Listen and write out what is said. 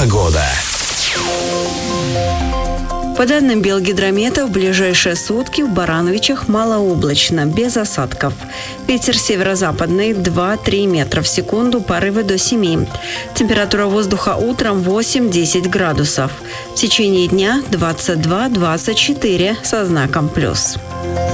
Погода. По данным Белгидромета, в ближайшие сутки в Барановичах малооблачно, без осадков. Ветер северо-западный 2-3 метра в секунду, порывы до 7. Температура воздуха утром 8-10 градусов. В течение дня 22-24 со знаком плюс.